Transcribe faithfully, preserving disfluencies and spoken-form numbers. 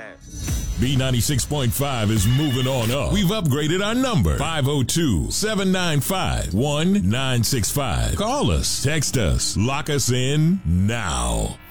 B ninety-six point five is moving on up. We've upgraded our number. five oh two, seven nine five, one nine six five. Call us, text us, lock us in now.